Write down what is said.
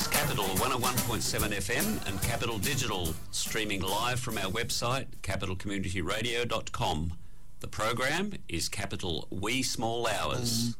is Capital 101.7 FM and Capital Digital, streaming live from our website, capitalcommunityradio.com. The program is Capital Wee Small Hours.